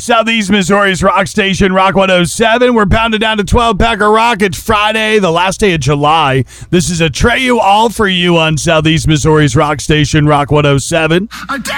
Southeast Missouri's rock station, Rock 107. We're pounded down to 12 pack of rock. It's Friday, the last day of July. This is Atreyu All For You on Southeast Missouri's rock station, Rock 107.